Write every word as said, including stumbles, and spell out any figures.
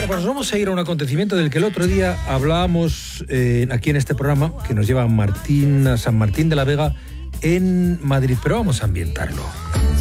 Bueno, pues vamos a ir a un acontecimiento del que el otro día hablábamos eh, aquí en este programa, que nos lleva a, Martín, a San Martín de la Vega en Madrid, pero vamos a ambientarlo.